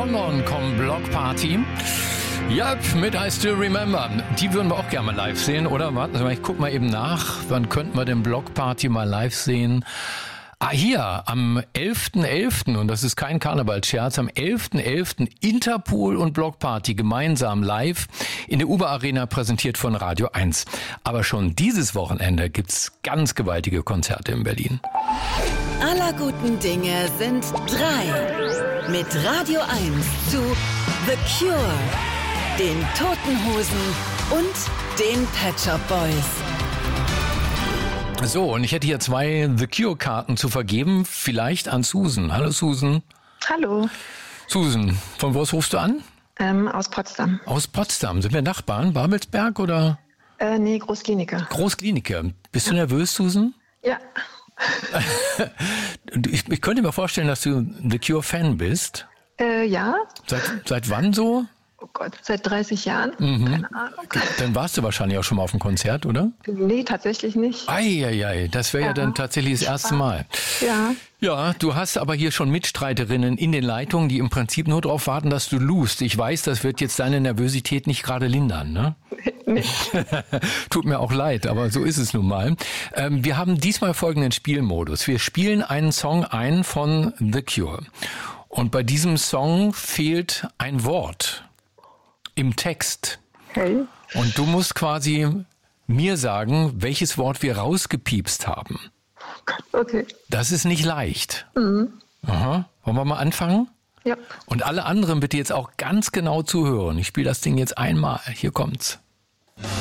London kommt Block Party. Yep, mit I Still Remember. Die würden wir auch gerne mal live sehen, oder? Warten Sie mal, ich guck mal eben nach. Wann könnten wir den Block Party mal live sehen? Hier, am 11.11., und das ist kein Karnevalsscherz, am 11.11. Interpol und Block Party gemeinsam live in der Uber Arena, präsentiert von Radio 1. Aber schon dieses Wochenende gibt's ganz gewaltige Konzerte in Berlin. Aller guten Dinge sind drei. Mit Radio 1 zu The Cure, den Toten Hosen und den Pet Shop Boys. So, und ich hätte hier 2 The Cure-Karten zu vergeben, vielleicht an Susan. Hallo Susan. Hallo. Susan, von wo rufst du an? Aus Potsdam. Aus Potsdam. Sind wir Nachbarn? Babelsberg oder? Nee, Großklinike. Großklinike. Bist du nervös, Susan? Ja. Ich könnte mir vorstellen, dass du The Cure-Fan bist. Ja. Seit wann so? Oh Gott, seit 30 Jahren. Keine Ahnung. Dann warst du wahrscheinlich auch schon mal auf einem Konzert, oder? Nee, tatsächlich nicht. Eieiei, das wäre ja dann tatsächlich das erste Mal. Ja. Ja, du hast aber hier schon Mitstreiterinnen in den Leitungen, die im Prinzip nur darauf warten, dass du lust. Ich weiß, das wird jetzt deine Nervosität nicht gerade lindern, ne? Nee. Tut mir auch leid, aber so ist es nun mal. Wir haben diesmal folgenden Spielmodus. Wir spielen einen Song ein von The Cure. Und bei diesem Song fehlt ein Wort im Text. Okay. Und du musst quasi mir sagen, welches Wort wir rausgepiepst haben. Okay. Das ist nicht leicht. Aha. Wollen wir mal anfangen? Ja. Und alle anderen bitte jetzt auch ganz genau zuhören. Ich spiele das Ding jetzt einmal. Hier kommt's.